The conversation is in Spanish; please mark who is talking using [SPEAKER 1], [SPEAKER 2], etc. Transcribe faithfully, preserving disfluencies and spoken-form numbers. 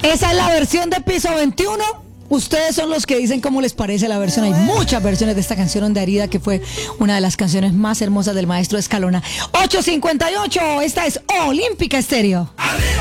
[SPEAKER 1] Esa es la versión de Piso veintiuno. Ustedes son los que dicen cómo les parece la versión. Hay muchas versiones de esta canción Onda Herida, que fue una de las canciones más hermosas del maestro Escalona. ocho cincuenta y ocho, esta es Olímpica Estéreo.